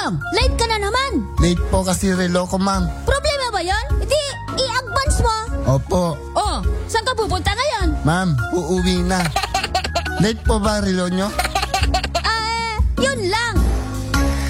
Anong? Late ka na naman. Late po kasi relo ko, ma'am. Problema ba yon? Hindi, i-advance mo. Opo. Oh, saan ka pupunta ngayon? Ma'am, uuwi na. Late po ba relo nyo? Yun lang.